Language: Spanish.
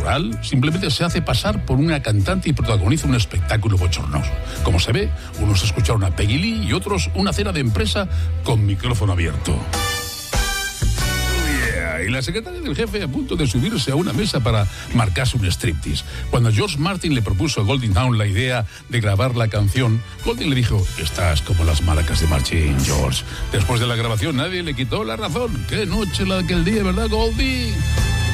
natural, simplemente se hace pasar por una cantante y protagoniza un espectáculo bochornoso. Como se ve, unos escucharon a Peggy Lee y otros una cena de empresa con micrófono abierto. Y la secretaria del jefe a punto de subirse a una mesa para marcarse un striptease. Cuando George Martin le propuso a Goldie Hawn la idea de grabar la canción, Goldie le dijo: estás como las maracas de Marching, George. Después de la grabación nadie le quitó la razón. ¡Qué noche la de aquel día, ¿verdad, Goldie?